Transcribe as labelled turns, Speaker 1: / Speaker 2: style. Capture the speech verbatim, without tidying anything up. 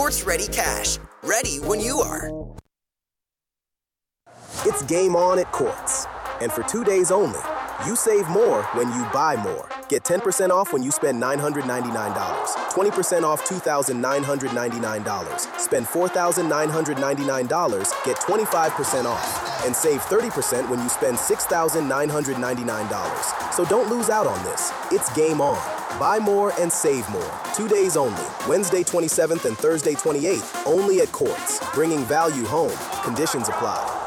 Speaker 1: Quartz Ready Cash. Ready when you are.
Speaker 2: It's game on at Quartz. And for two days only, you save more when you buy more. Get ten percent off when you spend nine hundred ninety-nine dollars, twenty percent off two thousand nine hundred ninety-nine dollars. Spend four thousand nine hundred ninety-nine dollars, get twenty-five percent off. And save thirty percent when you spend six thousand nine hundred ninety-nine dollars. So don't lose out on this. It's game on. Buy more and save more. Two days only. Wednesday twenty-seventh and Thursday twenty-eighth. Only at Quartz. Bringing value home. Conditions apply.